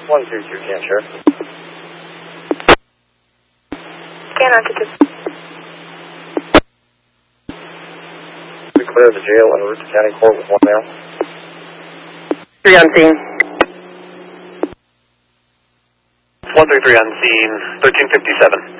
122, can Sheriff. Scan altitude. We clear the jail en route to county court with 1 male. 3 on scene. 133 on scene, 1357.